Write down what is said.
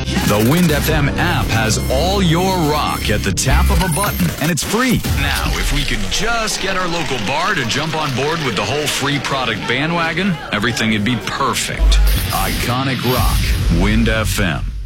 The Wind FM app has all your rock at the tap of a button, and it's free. Now, if we could just get our local bar to jump on board with the whole free product bandwagon, everything would be perfect. Iconic rock, Wind FM.